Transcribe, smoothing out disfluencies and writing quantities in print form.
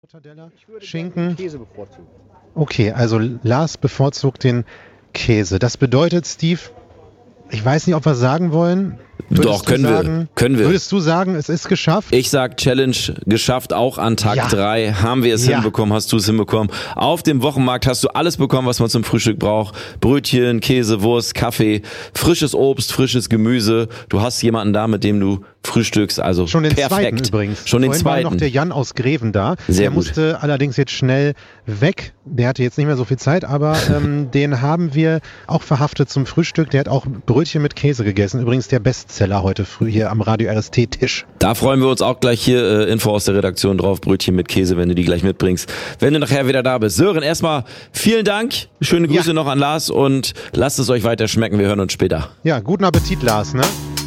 Mortadella, Ich würde Schinken. Käse bevorzugen. Okay, also Lars bevorzugt den Käse. Das bedeutet, Steve, ich weiß nicht, ob wir sagen wollen. Doch, können wir. Würdest du sagen, es ist geschafft? Ich sag Challenge geschafft, auch an Tag 3 haben wir es hinbekommen, hast du es hinbekommen. Auf dem Wochenmarkt hast du alles bekommen, was man zum Frühstück braucht. Brötchen, Käse, Wurst, Kaffee, frisches Obst, frisches Gemüse. Du hast jemanden da, mit dem du frühstückst, also schon den perfekt. Zweiten übrigens. Schon den Vorhin zweiten. war noch der Jan aus Greven da. Sehr der gut. musste allerdings jetzt schnell weg. Der hatte jetzt nicht mehr so viel Zeit, aber den haben wir auch verhaftet zum Frühstück. Der hat auch Brötchen mit Käse gegessen. Übrigens der Bestseller heute früh hier am Radio RST-Tisch. Da freuen wir uns auch gleich hier, Info aus der Redaktion drauf, Brötchen mit Käse, wenn du die gleich mitbringst. Wenn du nachher wieder da bist. Sören, erstmal vielen Dank. Schöne Grüße noch an Lars und lasst es euch weiter schmecken. Wir hören uns später. Ja, guten Appetit, Lars, ne?